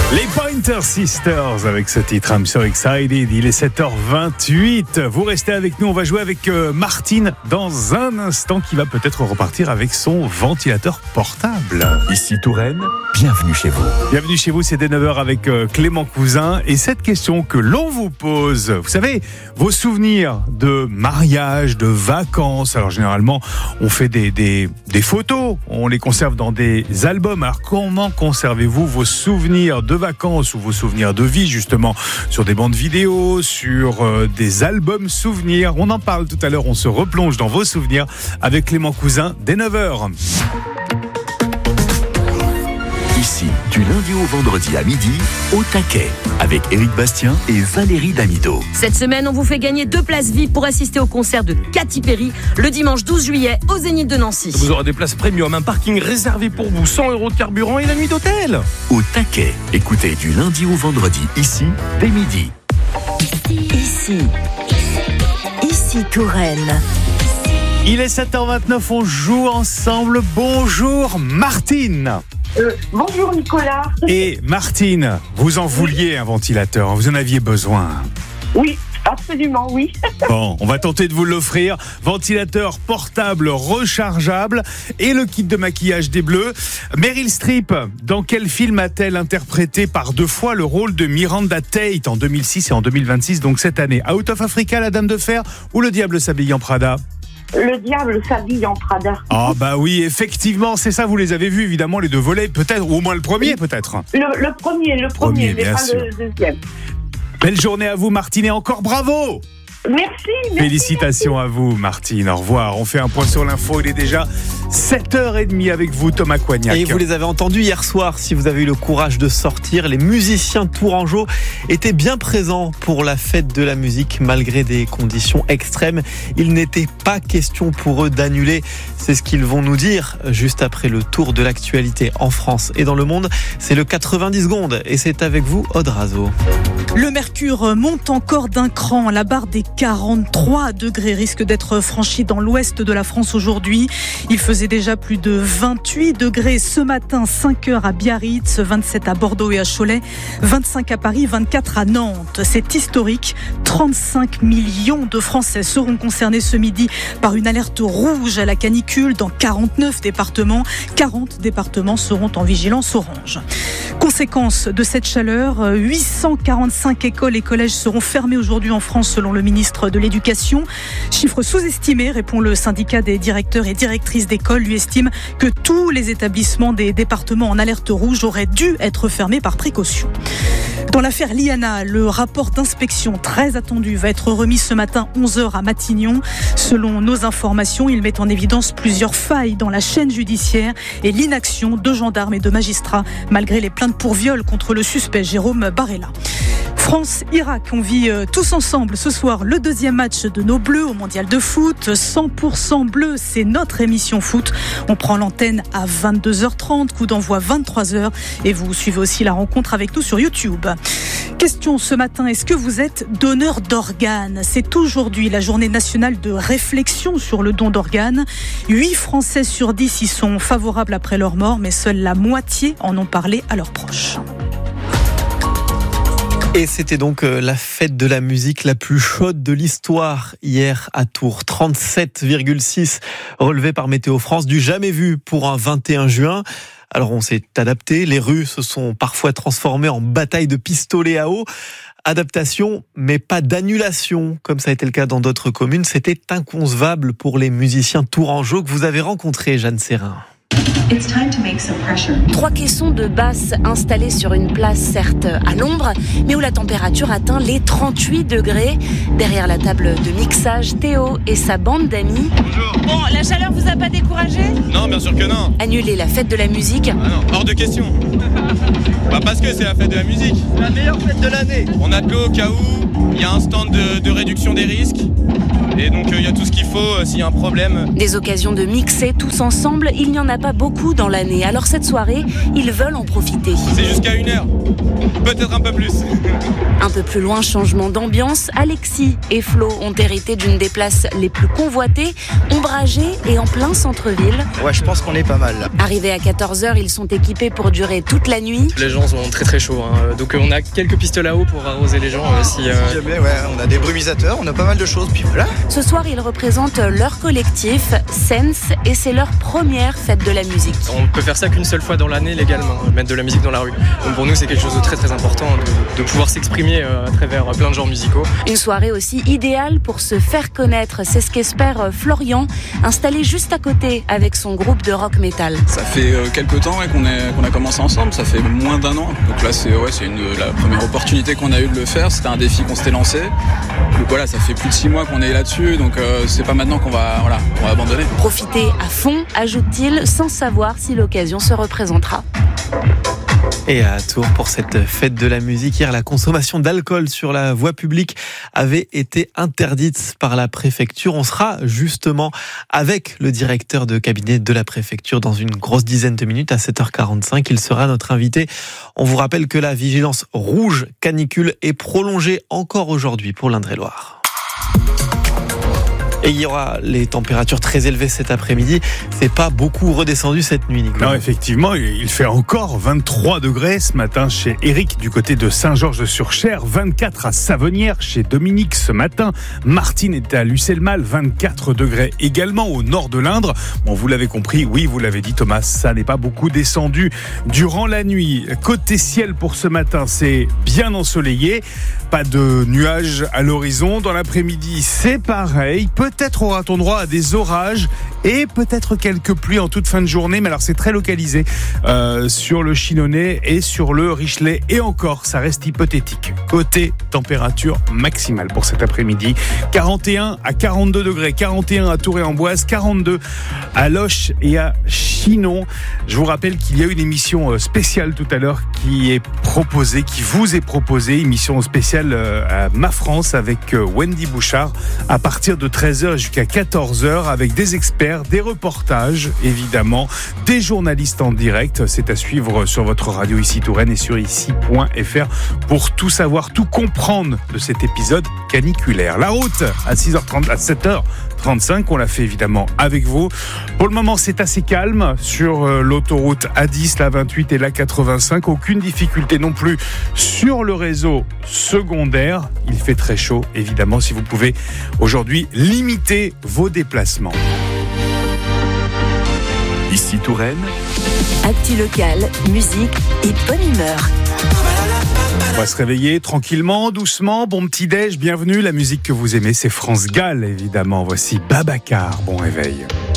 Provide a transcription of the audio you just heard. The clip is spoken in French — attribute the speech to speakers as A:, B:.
A: Les Pointer Sisters avec ce titre I'm So Excited. Il est 7h28. Vous restez avec nous. On va jouer avec Martine dans un instant, qui va peut-être repartir avec son ventilateur portable.
B: Ici Touraine, bienvenue chez vous.
A: Bienvenue chez vous, c'est dès 9h avec Clément Cousin. Et cette question que l'on vous pose, vous savez, vos souvenirs de mariage, de vacances. Alors généralement, on fait des photos, on les conserve dans des albums. Alors comment conservez-vous vos souvenirs de vacances ou vos souvenirs de vie, justement, sur des bandes vidéo, sur des albums souvenirs? On en parle tout à l'heure, on se replonge dans vos souvenirs avec Clément Cousin dès 9h.
B: Ici, du lundi au vendredi à midi, au taquet, avec Éric Bastien et Valérie Damido.
C: Cette semaine, on vous fait gagner 2 places VIP pour assister au concert de Katy Perry le dimanche 12 juillet au Zénith de Nancy.
D: Vous aurez des places premium, un parking réservé pour vous, 100 € de carburant et la nuit d'hôtel.
B: Au taquet, écoutez du lundi au vendredi, ici, dès midi.
E: Ici Touraine.
A: Il est 7h29, on joue ensemble. Bonjour Martine.
F: Bonjour Nicolas.
A: Et Martine, vous en vouliez un ventilateur, vous en aviez besoin.
F: Oui, absolument, oui.
A: Bon, on va tenter de vous l'offrir. Ventilateur portable rechargeable et le kit de maquillage des Bleus. Meryl Streep, dans quel film a-t-elle interprété par 2 fois le rôle de Miranda Tate en 2006 et en 2026, donc cette année? Out of Africa, La Dame de Fer ou Le Diable s'habille en Prada?
F: Le diable s'habille en Prada.
A: Ah bah oui, effectivement, c'est ça, vous les avez vus évidemment, les 2 volets, peut-être, ou au moins le premier peut-être.
F: Le premier, mais
A: bien
F: pas
A: sûr.
F: le deuxième.
A: Belle journée à vous Martine et encore bravo.
F: Merci.
A: Félicitations à vous Martine, au revoir. On fait un point sur l'info, il est déjà 7h30 avec vous Thomas Coignac.
G: Et vous les avez entendus hier soir, si vous avez eu le courage de sortir. Les musiciens tourangeaux étaient bien présents pour la fête de la musique malgré des conditions extrêmes. Il n'était pas question pour eux d'annuler. C'est ce qu'ils vont nous dire juste après le tour de l'actualité en France et dans le monde. C'est le 90 secondes et c'est avec vous Aude Razo.
H: Le mercure monte encore d'un cran. La barre des 43 degrés risque d'être franchie dans l'ouest de la France aujourd'hui. Il faisait déjà plus de 28 degrés ce matin, 5h à Biarritz, 27 à Bordeaux et à Cholet, 25 à Paris, 24 à Nantes. C'est historique. 35 millions de Français seront concernés ce midi par une alerte rouge à la canicule dans 49 départements. 40 départements seront en vigilance orange. Conséquence de cette chaleur, 845 écoles et collèges seront fermés aujourd'hui en France selon le ministre de l'Éducation. Chiffre sous-estimé, répond le syndicat des directeurs et directrices d'école. Lui estime que tous les établissements des départements en alerte rouge auraient dû être fermés par précaution. Dans l'affaire Liana, le rapport d'inspection très attendu va être remis ce matin 11h à Matignon. Selon nos informations, il met en évidence plusieurs failles dans la chaîne judiciaire et l'inaction de gendarmes et de magistrats malgré les plaintes pour viol contre le suspect Jérôme Barella. France-Irak, on vit tous ensemble ce soir le 2e match de nos Bleus au mondial de foot. 100% bleu, c'est notre émission foot. On prend l'antenne à 22h30, coup d'envoi 23h et vous suivez aussi la rencontre avec nous sur YouTube. Question ce matin, est-ce que vous êtes donneur d'organes? C'est aujourd'hui la journée nationale de réflexion sur le don d'organes. 8 Français sur 10 y sont favorables après leur mort, mais seule la moitié en ont parlé à leurs proches.
G: Et c'était donc la fête de la musique la plus chaude de l'histoire hier à Tours. 37,6 relevé par Météo France, du jamais vu pour un 21 juin. Alors on s'est adapté, les rues se sont parfois transformées en bataille de pistolets à eau. Adaptation, mais pas d'annulation, comme ça a été le cas dans d'autres communes. C'était inconcevable pour les musiciens tourangeaux que vous avez rencontrés, Jeanne Serrin.
C: 3 caissons de basse installés sur une place certes à l'ombre, mais où la température atteint les 38 degrés. Derrière la table de mixage, Théo et sa bande d'amis.
I: Bonjour.
C: Bon, la chaleur vous a pas découragé?
I: Non, bien sûr que non.
C: Annuler la fête de la musique.
I: Ah non, hors de question. Parce que c'est la fête de la musique.
G: La meilleure fête de l'année.
I: On a de l'eau au cas où, il y a un stand de réduction des risques. Et donc il y a tout ce qu'il faut s'il y a un problème.
C: Des occasions de mixer tous ensemble, il n'y en a pas beaucoup dans l'année. Alors cette soirée, ils veulent en profiter.
I: C'est jusqu'à 1h, peut-être un peu plus.
C: Un peu plus loin, changement d'ambiance. Alexis et Flo ont hérité d'une des places les plus convoitées, ombragées et en plein centre-ville.
J: Ouais, je pense qu'on est pas mal là.
C: Arrivés à 14h, ils sont équipés pour durer toute la nuit.
J: Les gens sont très très chaud. Donc on a quelques pistolets à eau pour arroser les gens.
K: Si jamais, on a des brumisateurs, on a pas mal de choses. Puis voilà.
C: Ce soir, ils représentent leur collectif, Sense, et c'est leur première fête de la musique.
J: On peut faire ça qu'une seule fois dans l'année légalement, mettre de la musique dans la rue. Donc pour nous, c'est quelque chose de très très important de pouvoir s'exprimer à travers plein de genres musicaux.
C: Une soirée aussi idéale pour se faire connaître, c'est ce qu'espère Florian, installé juste à côté avec son groupe de rock metal.
L: Ça fait quelques temps qu'on a commencé ensemble, ça fait moins d'1 an. Donc là, c'est la première opportunité qu'on a eu de le faire, c'était un défi qu'on s'était lancé. Donc voilà, ça fait plus de 6 mois qu'on est là-dessus, donc c'est pas maintenant qu'on va abandonner.
C: Profiter à fond, ajoute-t-il, sans savoir si l'occasion se représentera.
G: Et à Tours, pour cette fête de la musique, hier, la consommation d'alcool sur la voie publique avait été interdite par la préfecture. On sera justement avec le directeur de cabinet de la préfecture dans une grosse dizaine de minutes à 7h45. Il sera notre invité. On vous rappelle que la vigilance rouge canicule est prolongée encore aujourd'hui pour l'Indre-et-Loire. Et il y aura les températures très élevées cet après-midi. C'est pas beaucoup redescendu cette nuit, Nicolas.
A: Non, effectivement, il fait encore 23 degrés ce matin chez Eric du côté de Saint-Georges-sur-Cher, 24 à Savonnières chez Dominique ce matin. Martine est à Lucelle-Mal, 24 degrés également au nord de l'Indre. Bon, vous l'avez compris, oui, vous l'avez dit Thomas, ça n'est pas beaucoup descendu durant la nuit. Côté ciel pour ce matin, c'est bien ensoleillé. Pas de nuages à l'horizon. Dans l'après-midi, c'est pareil. Peut-être aura-t-on droit à des orages et peut-être quelques pluies en toute fin de journée. Mais alors, c'est très localisé sur le Chinonais et sur le Richelet. Et encore, ça reste hypothétique. Côté température maximale pour cet après-midi. 41 à 42 degrés. 41 à Tours-et-Amboise. 42 à Loches et à Chinon. Je vous rappelle qu'il y a une émission spéciale tout à l'heure qui vous est proposée. Émission spéciale à Ma France avec Wendy Bouchard à partir de 13h jusqu'à 14h avec des experts, des reportages évidemment, des journalistes en direct. C'est à suivre sur votre radio ici Touraine et sur ici.fr pour tout savoir, tout comprendre de cet épisode caniculaire. La route à 6h30, à 7h35, on l'a fait évidemment avec vous. Pour le moment, c'est assez calme sur l'autoroute A10, la 28 et la 85. Aucune difficulté non plus sur le réseau secondaire. Il fait très chaud, évidemment, si vous pouvez aujourd'hui limiter vos déplacements.
B: Ici Touraine.
E: Actu locale, musique et bonne humeur.
A: On va se réveiller tranquillement, doucement. Bon petit-déj, bienvenue. La musique que vous aimez, c'est France Gall, évidemment. Voici Babacar. Bon réveil.